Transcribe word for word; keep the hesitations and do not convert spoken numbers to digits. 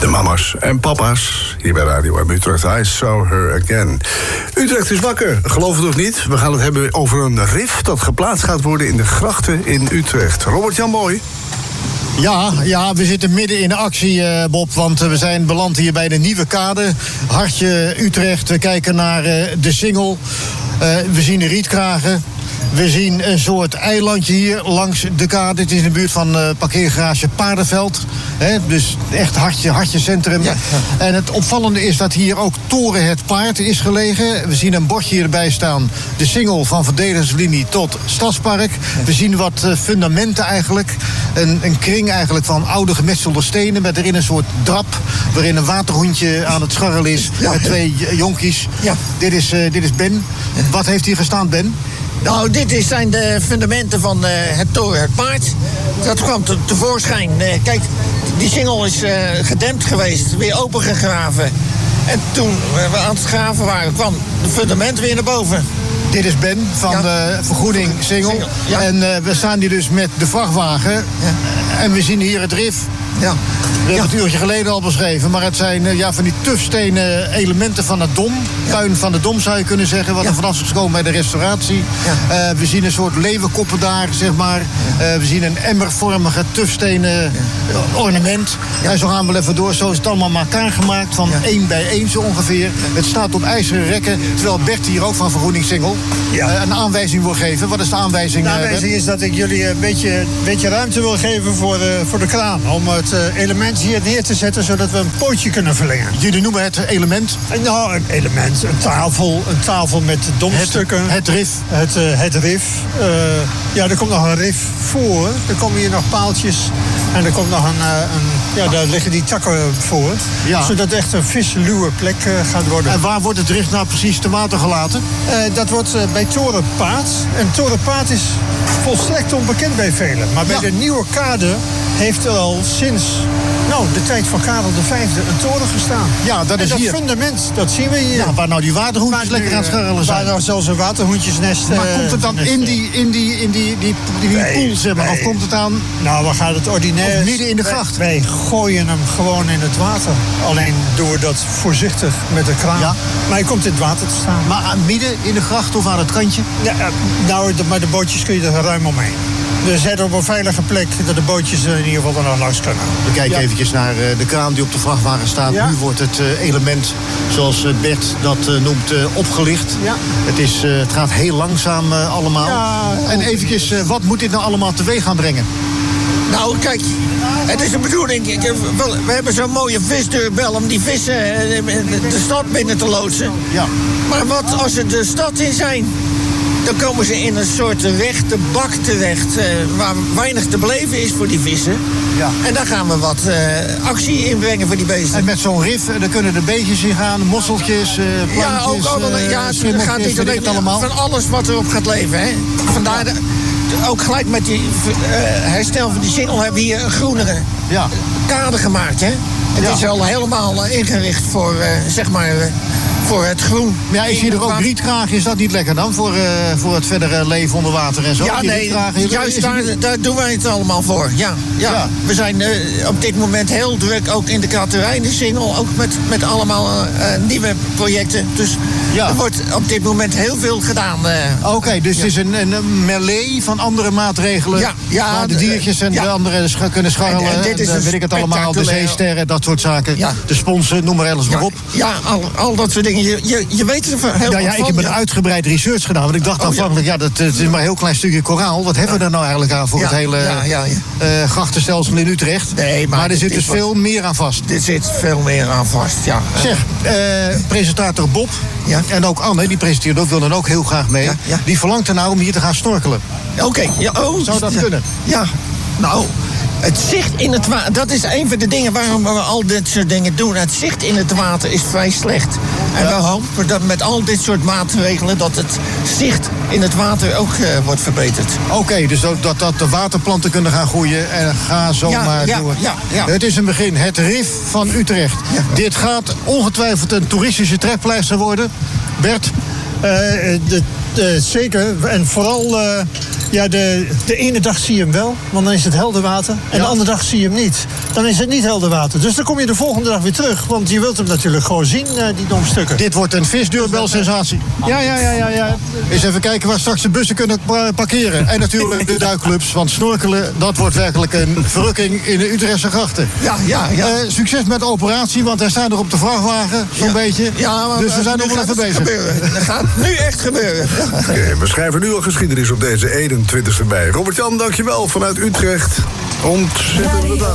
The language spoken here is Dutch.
De mama's en papa's hier bij Radio M Utrecht. I saw her again. Utrecht is wakker, geloof het of niet. We gaan het hebben over een rif dat geplaatst gaat worden in de grachten in Utrecht. Robert-Jan Mooi. Ja, ja, we zitten midden in de actie, uh, Bob. Want uh, we zijn beland hier bij de Nieuwe Kade. Hartje Utrecht. We kijken naar uh, de Singel. Uh, we zien de rietkragen. We zien een soort eilandje hier langs de kade. Het is in de buurt van uh, parkeergarage Paardenveld. He, dus echt hartje, hartje centrum. Ja. En het opvallende is dat hier ook Toren het Paard is gelegen. We zien een bordje hierbij staan. De Singel van Verdedigingslinie tot Stadspark. Ja. We zien wat uh, fundamenten eigenlijk. Een, een kring eigenlijk van oude gemetselde stenen met erin een soort drap waarin een waterhoentje aan het scharrelen is. Ja. Met twee jonkies. Ja. Dit is, uh, dit is Ben. Ja. Wat heeft hier gestaan, Ben? Nou, dit is, zijn de fundamenten van uh, het Toren het Paard. Dat kwam te, tevoorschijn. Uh, kijk, die Singel is uh, gedempt geweest, weer opengegraven. En toen we aan het graven waren, kwam het fundament weer naar boven. Dit is Ben van ja. de vergoeding Singel. Ja. En uh, we staan hier dus met de vrachtwagen. Ja. En we zien hier het rif. Ja. We hebben ja. het een uurtje geleden al beschreven. Maar het zijn uh, ja, van die tufstenen elementen van het Dom. Ja. Puin van de Dom zou je kunnen zeggen. Wat ja. er vanaf is gekomen bij de restauratie. Ja. Uh, we zien een soort leeuwenkoppen daar, zeg maar. Ja. Uh, we zien een emmervormige tufstenen ja. ornament. Ja. En zo gaan we wel even door. Zo is het allemaal aan elkaar gemaakt. Van ja. één bij één zo ongeveer. Ja. Het staat op ijzeren rekken. Terwijl Bert hier ook van vergoeding Singel ja. uh, een aanwijzing wil geven. Wat is de aanwijzing? De aanwijzing uh, is dat ik jullie een beetje, een beetje ruimte wil geven voor de, voor de kraan. Om het uh, element hier neer te zetten, zodat we een pootje kunnen verlengen. Jullie noemen het element? Nou, een element. Een tafel. Een tafel met domstukken. Het, het rif. Het, uh, het rif. Uh, ja, er komt nog een rif voor. Er komen hier nog paaltjes. En er komt nog een... Uh, een ja, daar liggen die takken voor. Ja. Zodat het echt een visluwe plek uh, gaat worden. En waar wordt het rif nou precies te water gelaten? Uh, dat wordt uh, bij Torenpaad. En Torenpaad is volstrekt onbekend bij velen. Maar bij ja. de Nieuwe Kade heeft er al sinds nou, de tijd van Karel de Vijfde een toren gestaan. Ja, dat is en dat hier. fundament, dat zien we hier. Ja, waar nou die waterhoentjes lekker aan het scharrelen zijn. Waar nou zelfs een waterhoentjesnest... Maar uh, komt het dan in die, in die, in die, die, die, die nee, pool, zeg maar? Nee. Of komt het aan... Nou, we gaan het ordinair... Of midden in de gracht? Wij, wij gooien hem gewoon in het water. Alleen doen we dat voorzichtig met de kraan. Ja. Maar hij komt in het water te staan. Maar aan, midden in de gracht of aan het kantje? Ja, nou, de, maar de bootjes kun je er ruim omheen. We zetten op een veilige plek dat de bootjes in ieder geval er nog langs kunnen. We kijken ja. eventjes naar uh, de kraan die op de vrachtwagen staat. Ja. Nu wordt het uh, element, zoals uh, Bert dat uh, noemt, uh, opgelicht. Ja. Het, is, uh, het gaat heel langzaam uh, allemaal. Ja, en eventjes, uh, wat moet dit nou allemaal teweeg gaan brengen? Nou, kijk, het is de bedoeling. We hebben zo'n mooie visdeurbel om die vissen de stad binnen te loodsen. Ja. Maar wat als ze de stad in zijn? Dan komen ze in een soort rechte bak terecht, uh, waar weinig te beleven is voor die vissen. Ja. En daar gaan we wat uh, actie inbrengen voor die beesten. En met zo'n rif, dan kunnen er beestjes in gaan, mosseltjes, uh, plantjes, ja, ook alle, uh, ja, het gaat niet alleen allemaal. Van alles wat erop gaat leven. Hè. Vandaar de, de, ook gelijk met die uh, herstel van die Singel hebben we hier een groenere ja. kade gemaakt. Hè. Het ja. is al helemaal uh, ingericht voor, uh, zeg maar... Uh, voor het groen. Ja, ik zie er ook rietkragen. Is dat niet lekker dan? Voor, uh, voor het verdere leven onder water en zo? Ja, nee, juist daar, daar doen wij het allemaal voor. Ja, ja. ja. We zijn uh, op dit moment heel druk, ook in de Katerijnen Singel. Ook met, met allemaal uh, nieuwe projecten. Dus ja. er wordt op dit moment heel veel gedaan. Uh, Oké, okay, dus ja. het is een, een melee van andere maatregelen. Ja, ja, waar de diertjes en ja. de anderen sch- kunnen scharrelen. En, en dit is en, weet ik het allemaal, de zeesterren, dat soort zaken. Ja. De sponsen, noem maar alles maar ja. op. Ja, al, al dat soort dingen. Je, je, je weet er heel ja, ja, van. Ik heb een ja. uitgebreid research gedaan. Want ik dacht oh, aanvankelijk, ja, ja dat, het is maar een heel klein stukje koraal. Wat hebben we daar nou eigenlijk aan voor ja, het hele ja, ja, ja. Uh, grachtenstelsel in Utrecht? Nee, maar, maar er zit dus veel wat, meer aan vast. Er zit veel meer aan vast, ja. Zeg, uh, presentator Bob ja. en ook Anne, die presenteert ook, wil dan ook heel graag mee. Ja, ja. Die verlangt er nou om hier te gaan snorkelen. Oké, okay, ja, oh, zou dat ja, kunnen? Ja, nou... Het zicht in het water, dat is een van de dingen waarom we al dit soort dingen doen. Het zicht in het water is vrij slecht. En ja. we hopen dat met al dit soort maatregelen dat het zicht in het water ook uh, wordt verbeterd. Oké, okay, dus dat, dat, dat de waterplanten kunnen gaan groeien en ga zo ja, maar ja, door. Ja, ja. Het is een begin, het rif van Utrecht. Ja. Dit gaat ongetwijfeld een toeristische trekpleister worden. Bert? Uh, de, de, zeker, en vooral... Uh... Ja, de, de ene dag zie je hem wel, want dan is het helder water. En Ja. de andere dag zie je hem niet. Dan is het niet helder water. Dus dan kom je de volgende dag weer terug. Want je wilt hem natuurlijk gewoon zien, uh, die domstukken. Dit wordt een visdeurbel-sensatie. Ja, ja, ja, ja, ja. Eens even kijken waar straks de bussen kunnen pa- parkeren. En natuurlijk de duikclubs, want snorkelen, dat wordt werkelijk een verrukking in de Utrechtse grachten. Ja, ja, ja. Eh, succes met de operatie, want hij staat er op de vrachtwagen, zo'n Ja. beetje. Ja, maar, dus we zijn nu nog wel gaat even het bezig. gebeuren. Dat gaat nu echt gebeuren. Oké, we schrijven nu al geschiedenis op deze eenentwintigste mei. Robert-Jan, dankjewel vanuit Utrecht. Ontzettend bedankt.